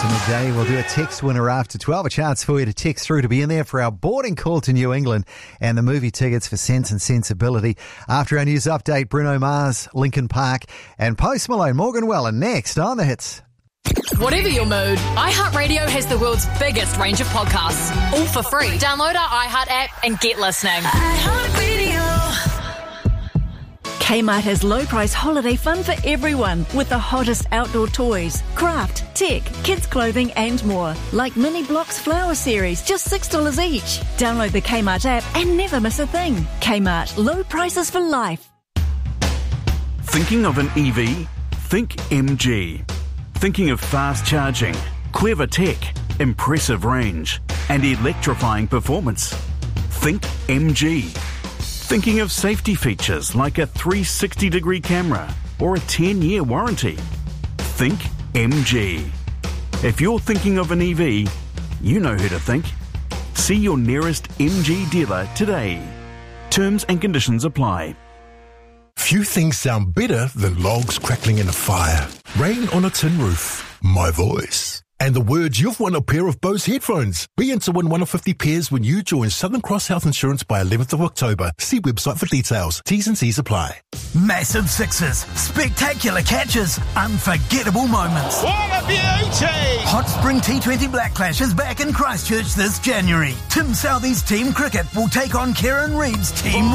after midday. We'll do a text winner after 12. A chance for you to text through to be in there for our boarding call to New England and the movie tickets for Sense and Sensibility. After our news update, Bruno Mars, Linkin Park, and Post Malone, Morgan Wallen next on The Hits. Whatever your mood, iHeartRadio has the world's biggest range of podcasts, all for free. Download our iHeart app and get listening. Kmart has low-price holiday fun for everyone with the hottest outdoor toys, craft, tech, kids' clothing and more. Like Mini Blocks Flower Series, just $6 each. Download the Kmart app and never miss a thing. Kmart, low prices for life. Thinking of an EV? Think MG. Thinking of fast charging, clever tech, impressive range, and electrifying performance? Think MG. Thinking of safety features like a 360-degree camera or a 10-year warranty? Think MG. If you're thinking of an EV, you know who to think. See your nearest MG dealer today. Terms and conditions apply. Few things sound better than logs crackling in a fire, rain on a tin roof, my voice, and the words you've won a pair of Bose headphones. Be in to win one of 50 pairs when you join Southern Cross Health Insurance by 11th of October. See website for details. T's and C's apply. Massive sixes, spectacular catches, unforgettable moments. What a beauty! Hot Spring T20 Black Clash is back in Christchurch this January. Tim Southee's Team Cricket will take on Kieran Reid's Team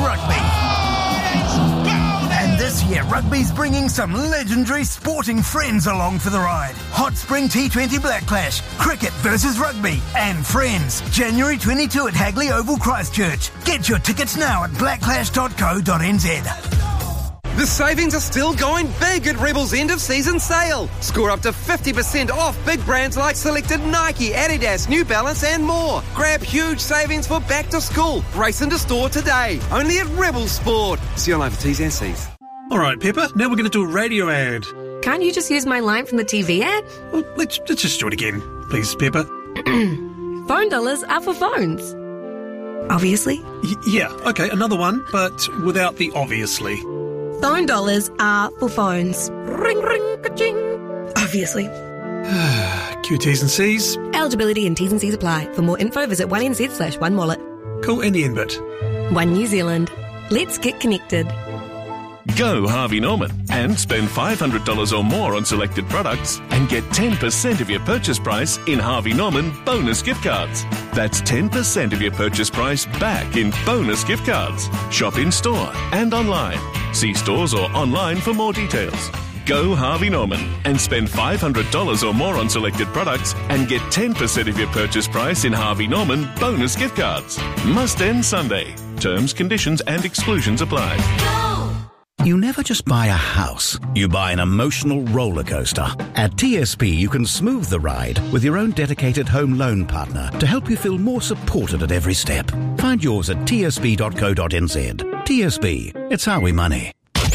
Rugby. And this year, rugby's bringing some legendary sporting friends along for the ride. Hot Spring T20 Black Clash, cricket versus rugby, and friends. January 22 at Hagley Oval, Christchurch. Get your tickets now at blackclash.co.nz. The savings are still going big at Rebel's end-of-season sale. Score up to 50% off big brands like selected Nike, Adidas, New Balance and more. Grab huge savings for back to school. Race into store today. Only at Rebel Sport. See you online for T's and C's. All right, Pepper, now we're going to do a radio ad. Can't you just use my line from the TV ad? Well, let's just do it again. Please, Pepper. Phone dollars are for phones. Obviously. Yeah, okay, another one, but without the obviously. Phone dollars are for phones. Ring, ring, ka-ching. Obviously. Cue T's and C's. Eligibility and T's and C's apply. For more info, visit 1NZ/1wallet. Cool, and the end bit. One New Zealand. Let's get connected. Go Harvey Norman and spend $500 or more on selected products and get 10% of your purchase price in Harvey Norman bonus gift cards. That's 10% of your purchase price back in bonus gift cards. Shop in store and online. See stores or online for more details. Go Harvey Norman and spend $500 or more on selected products and get 10% of your purchase price in Harvey Norman bonus gift cards. Must end Sunday. Terms, conditions and exclusions apply. You never just buy a house, you buy an emotional roller coaster. At TSB, you can smooth the ride with your own dedicated home loan partner to help you feel more supported at every step. Find yours at tsb.co.nz. TSB, it's how we money.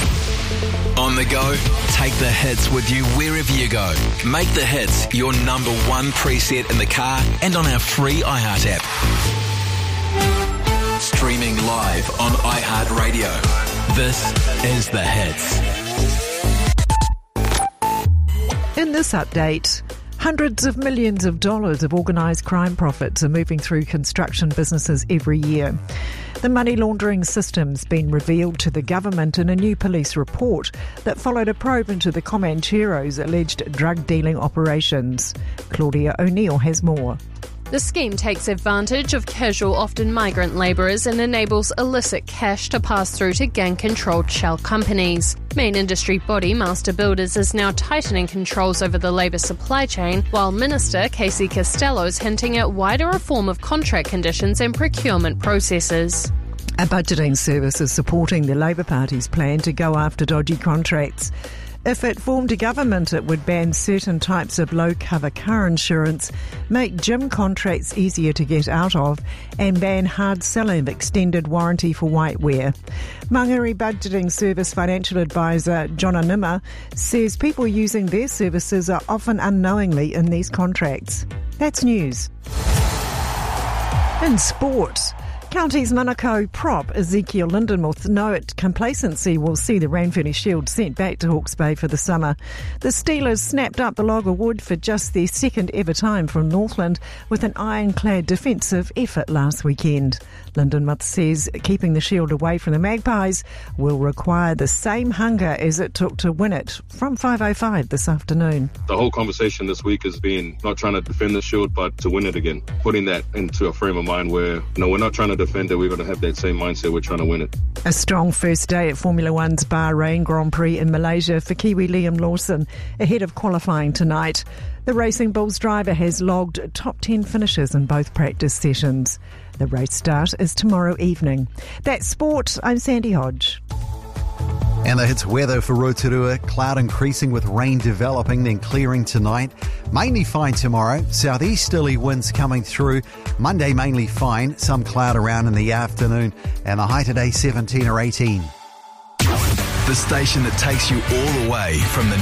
On the go, take the hits with you wherever you go. Make the hits your number one preset in the car and on our free iHeart app. Streaming live on iHeartRadio. This is The Hits. In this update, hundreds of millions of dollars of organised crime profits are moving through construction businesses every year. The money laundering system's been revealed to the government in a new police report that followed a probe into the Comancheros' alleged drug dealing operations. Claudia O'Neill has more. The scheme takes advantage of casual, often migrant labourers and enables illicit cash to pass through to gang-controlled shell companies. Main industry body Master Builders is now tightening controls over the labour supply chain, while Minister Casey Costello is hinting at wider reform of contract conditions and procurement processes. A budgeting service is supporting the Labour Party's plan to go after dodgy contracts. If it formed a government, it would ban certain types of low-cover car insurance, make gym contracts easier to get out of, and ban hard selling of extended warranty for whitewear. Mangere Budgeting Service financial advisor John Anima says people using their services are often unknowingly in these contracts. That's news. In sport, Counties Manukau prop Ezekiel Lindenmuth note complacency will see the Ranfurly Shield sent back to Hawke's Bay for the summer. The Steelers snapped up the log of wood for just their second ever time from Northland with an ironclad defensive effort last weekend. Lindenmuth says keeping the Shield away from the Magpies will require the same hunger as it took to win it from 5:05 this afternoon. The whole conversation this week has been not trying to defend the Shield but to win it again. Putting that into a frame of mind where, we're not trying to defend it, we're going to have that same mindset, we're trying to win it. A strong first day at Formula One's Bahrain Grand Prix in Malaysia for Kiwi Liam Lawson ahead of qualifying tonight. The Racing Bulls driver has logged top 10 finishes in both practice sessions. The race start is tomorrow evening. That's sport. I'm Sandy Hodge. And the hits weather for Rotorua. Cloud increasing with rain developing, then clearing tonight. Mainly fine tomorrow. Southeasterly winds coming through. Monday mainly fine. Some cloud around in the afternoon. And the high today 17 or 18. The station that takes you all the way from the